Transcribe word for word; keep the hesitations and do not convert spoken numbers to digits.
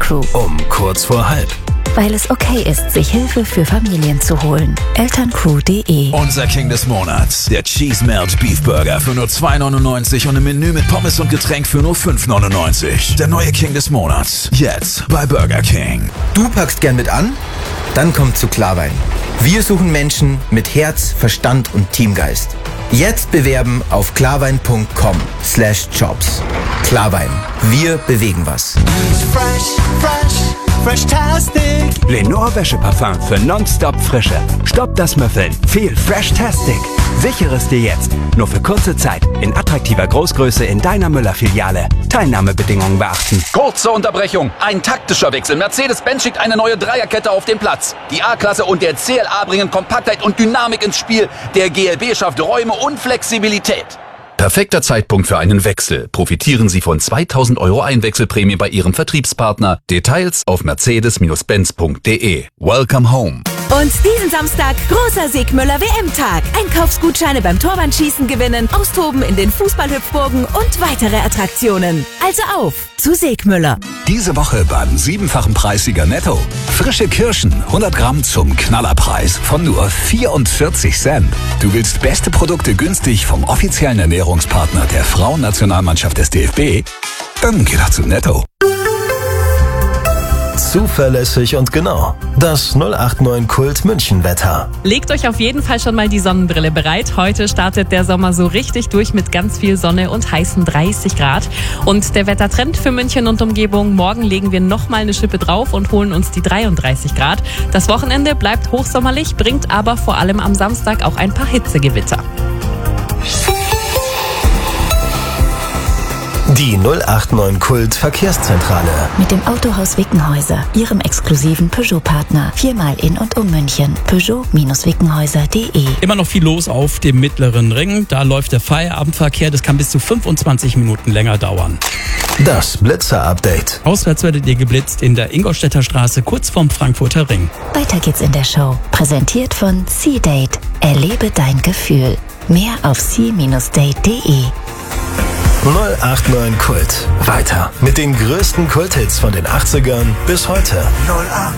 Elterncrew. Um kurz vor halb. Weil es okay ist, sich Hilfe für Familien zu holen. elterncrew punkt de. Unser King des Monats. Der Cheese Melt Beef Burger für nur zwei neunundneunzig und ein Menü mit Pommes und Getränk für nur fünf neunundneunzig. Der neue King des Monats. Jetzt bei Burger King. Du packst gern mit an? Dann komm zu Klarwein. Wir suchen Menschen mit Herz, Verstand und Teamgeist. Jetzt bewerben auf klarwein punkt com slash jobs. Klarwein. Wir bewegen was. Fresh, fresh, fresh-tastic. Lenore Wäscheparfum für nonstop Frische. Stopp das Müffeln. Viel Fresh-tastic. Sichere es dir jetzt. Nur für kurze Zeit. In attraktiver Großgröße in deiner Müller-Filiale. Teilnahmebedingungen beachten. Kurze Unterbrechung. Ein taktischer Wechsel. Mercedes-Benz schickt eine neue Dreierkette auf den Platz. Die A-Klasse und der C L A bringen Kompaktheit und Dynamik ins Spiel. Der G L B schafft Räume und Flexibilität. Perfekter Zeitpunkt für einen Wechsel. Profitieren Sie von zweitausend Euro Einwechselprämie bei Ihrem Vertriebspartner. Details auf mercedes benz punkt de. Welcome home. Und diesen Samstag großer Segmüller W M-Tag. Einkaufsgutscheine beim Torwandschießen gewinnen, austoben in den Fußballhüpfburgen und weitere Attraktionen. Also auf zu Segmüller. Diese Woche beim siebenfachen Preissieger Netto. Frische Kirschen, hundert Gramm zum Knallerpreis von nur vierundvierzig Cent. Du willst beste Produkte günstig vom offiziellen Ernährungspartner der Frauennationalmannschaft des D F B? Dann geh doch zu Netto. Zuverlässig und genau. Das null acht neun Kult München Wetter. Legt euch auf jeden Fall schon mal die Sonnenbrille bereit. Heute startet der Sommer so richtig durch mit ganz viel Sonne und heißen dreißig Grad. Und der Wettertrend für München und Umgebung: morgen legen wir nochmal eine Schippe drauf und holen uns die dreiunddreißig Grad. Das Wochenende bleibt hochsommerlich, bringt aber vor allem am Samstag auch ein paar Hitzegewitter. Die null acht neun Kult Verkehrszentrale. Mit dem Autohaus Wickenhäuser, Ihrem exklusiven Peugeot-Partner. Viermal in und um München. Peugeot Wickenhäuser punkt de. Immer noch viel los auf dem Mittleren Ring. Da läuft der Feierabendverkehr. Das kann bis zu fünfundzwanzig Minuten länger dauern. Das Blitzer-Update. Auswärts werdet ihr geblitzt in der Ingolstädter Straße, kurz vorm Frankfurter Ring. Weiter geht's in der Show. Präsentiert von C-Date. Erlebe dein Gefühl. Mehr auf c Bindestrich date punkt de. null acht neun Kult. Weiter mit den größten Kulthits von den achtzigern bis heute. null acht